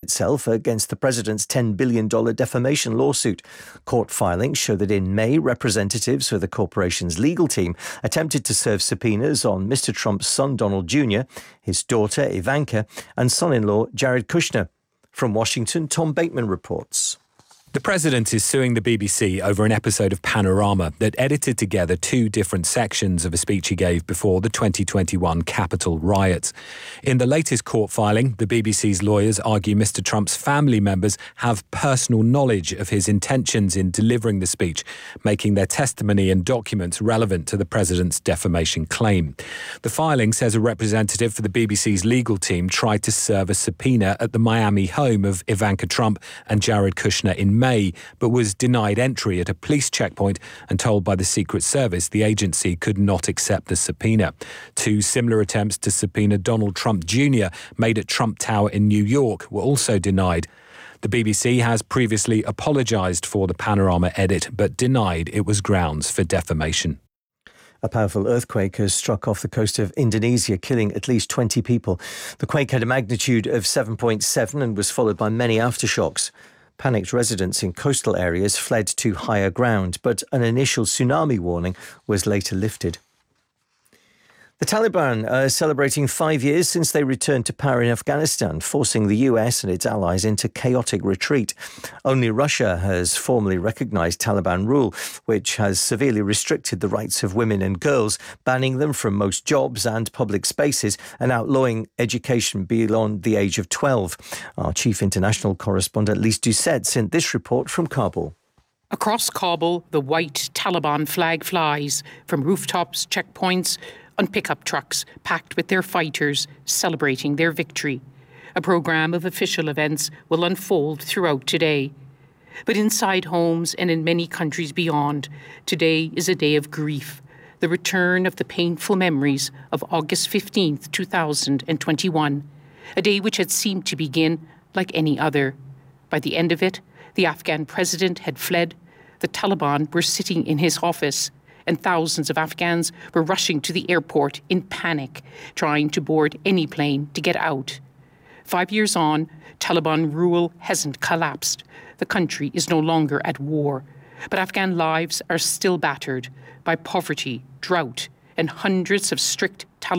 itself against the president's $10 billion defamation lawsuit. Court filings show that in May, representatives for the corporation's legal team attempted to serve subpoenas on Mr. Trump's son Donald Jr., his daughter Ivanka, and son-in-law Jared Kushner. From Washington, Tom Bateman reports. The president is suing the BBC over an episode of Panorama that edited together two different sections of a speech he gave before the 2021 Capitol riots. In the latest court filing, the BBC's lawyers argue Mr. Trump's family members have personal knowledge of his intentions in delivering the speech, making their testimony and documents relevant to the president's defamation claim. The filing says a representative for the BBC's legal team tried to serve a subpoena at the Miami home of Ivanka Trump and Jared Kushner in May, but was denied entry at a police checkpoint and told by the Secret Service the agency could not accept the subpoena. Two similar attempts to subpoena Donald Trump Jr. made at Trump Tower in New York were also denied. The BBC has previously apologised for the Panorama edit, but denied it was grounds for defamation. A powerful earthquake has struck off the coast of Indonesia, killing at least 20 people. The quake had a magnitude of 7.7 and was followed by many aftershocks. Panicked residents in coastal areas fled to higher ground, but an initial tsunami warning was later lifted. The Taliban are celebrating 5 years since they returned to power in Afghanistan, forcing the US and its allies into chaotic retreat. Only Russia has formally recognised Taliban rule, which has severely restricted the rights of women and girls, banning them from most jobs and public spaces and outlawing education beyond the age of 12. Our chief international correspondent Lise Doucette sent this report from Kabul. Across Kabul, the white Taliban flag flies from rooftops, checkpoints, on pickup trucks packed with their fighters celebrating their victory. A programme of official events will unfold throughout today. But inside homes and in many countries beyond, today is a day of grief, the return of the painful memories of August 15th, 2021, a day which had seemed to begin like any other. By the end of it, the Afghan president had fled, the Taliban were sitting in his office, and thousands of Afghans were rushing to the airport in panic, trying to board any plane to get out. 5 years on, Taliban rule hasn't collapsed. The country is no longer at war. But Afghan lives are still battered by poverty, drought, and hundreds of strict Taliban